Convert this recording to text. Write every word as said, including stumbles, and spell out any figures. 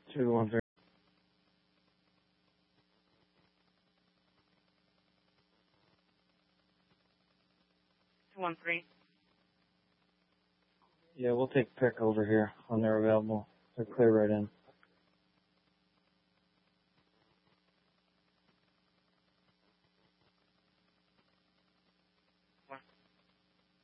Two one three. Two one three. Yeah, we'll take pick over here when they're available. They're clear right in.